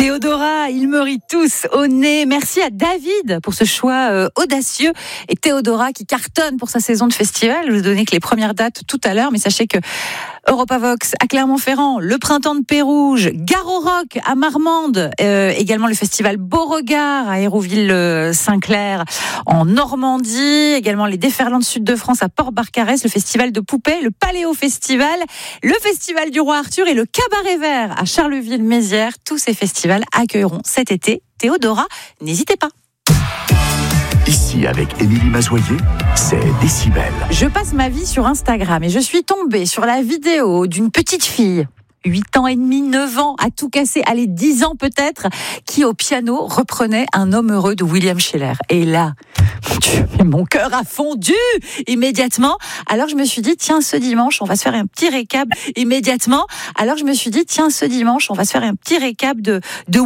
Théodora, ils me rient tous au nez. Merci à David pour ce choix audacieux. Et Théodora qui cartonne pour sa saison de festival. Je vais vous donner que les premières dates tout à l'heure, mais sachez que Europavox à Clermont-Ferrand, le Printemps de Pérouge, Gare au Rock à Marmande, également le festival Beauregard à Hérouville-Saint-Clair en Normandie, également les Déferlantes Sud de France à Port-Barcarès, le festival de Poupée, le Paléo Festival, le festival du Roi Arthur et le Cabaret Vert à Charleville-Mézières. Tous ces festivals accueilleront cet été Théodora. N'hésitez pas. Ici, avec Émilie Mazoyer, c'est Décibel. Je passe ma vie sur Instagram et je suis tombée sur la vidéo d'une petite fille, 8 ans et demi, 9 ans, à tout casser, allez, 10 ans peut-être, qui au piano reprenait Un homme heureux de William Scheller. Et là, mon Dieu, mon cœur a fondu immédiatement. Alors je me suis dit, tiens, ce dimanche, on va se faire un petit récap immédiatement. Alors je me suis dit, tiens, ce dimanche, on va se faire un petit récap de